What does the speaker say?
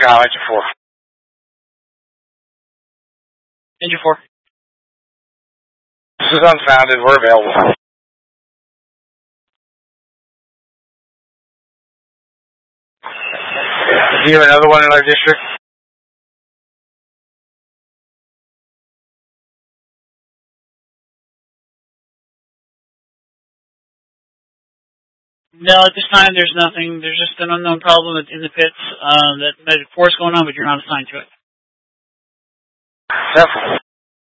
Kyle, Engine 4. Engine 4. This is unfounded. We're available. Do you have another one in our district? No, at this time there's nothing. There's just an unknown problem in the pits that Medic 4 is going on, but you're not assigned to it. Definitely.